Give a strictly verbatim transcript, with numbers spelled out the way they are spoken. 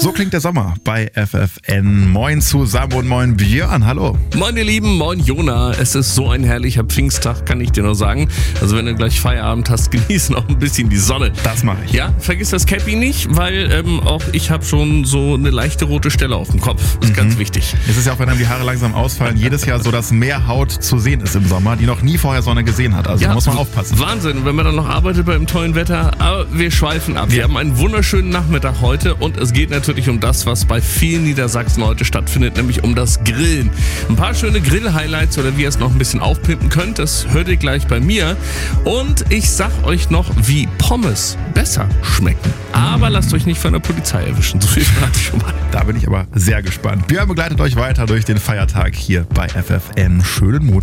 So klingt der Sommer bei F F N. Moin zusammen und moin Björn, hallo. Moin ihr Lieben, moin Jona. Es ist so ein herrlicher Pfingsttag, kann ich dir nur sagen. Also wenn du gleich Feierabend hast, genieß noch ein bisschen die Sonne. Das mache ich. Ja, vergiss das Cappy nicht, weil ähm, auch ich habe schon so eine leichte rote Stelle auf dem Kopf. Das ist mhm. ganz wichtig. Es ist ja auch, wenn einem die Haare langsam ausfallen, jedes Jahr so, dass mehr Haut zu sehen ist im Sommer, die noch nie vorher Sonne gesehen hat. Also ja, da muss man aufpassen. Wahnsinn, wenn man dann noch arbeitet bei dem tollen Wetter. Aber wir schweifen ab. Ja. Wir haben einen wunderschönen Nachmittag heute und es geht natürlich um das, was bei vielen Niedersachsen heute stattfindet, nämlich um das Grillen. Ein paar schöne Grill-Highlights oder wie ihr es noch ein bisschen aufpimpen könnt, das hört ihr gleich bei mir. Und ich sag euch noch, wie Pommes besser schmecken. Aber lasst euch nicht von der Polizei erwischen. So viel verrate ich schon mal. Da bin ich aber sehr gespannt. Björn begleitet euch weiter durch den Feiertag hier bei F F N. Schönen Mut.